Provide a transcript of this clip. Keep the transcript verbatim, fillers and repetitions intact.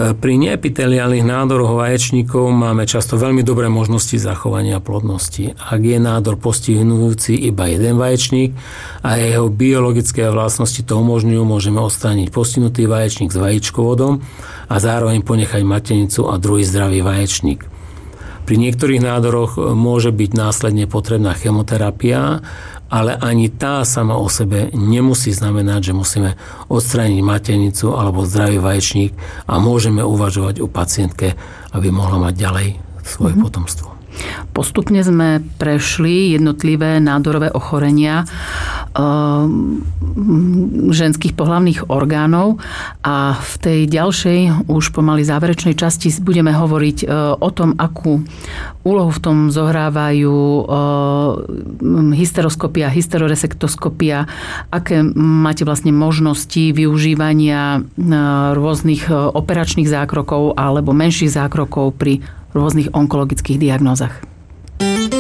Pri neepiteliálnych nádoroch vaječníkov máme často veľmi dobré možnosti zachovania plodnosti. Ak je nádor postihnujúci iba jeden vaječník a jeho biologické vlastnosti to umožňujú, môžeme odstrániť postihnutý vaječník s vajíčkovodom a zároveň ponechať matenicu a druhý zdravý vaječník. Pri niektorých nádoroch môže byť následne potrebná chemoterapia, ale ani tá sama o sebe nemusí znamenať, že musíme odstrániť matenicu alebo zdravý vaječník a môžeme uvažovať o pacientke, aby mohla mať ďalej svoje mm-hmm. potomstvo. Postupne sme prešli jednotlivé nádorové ochorenia ženských pohlavných orgánov a v tej ďalšej, už pomaly záverečnej časti budeme hovoriť o tom, akú úlohu v tom zohrávajú hysteroskopia, hysteroresektoskopia, aké máte vlastne možnosti využívania rôznych operačných zákrokov alebo menších zákrokov pri rôznych onkologických diagnózach.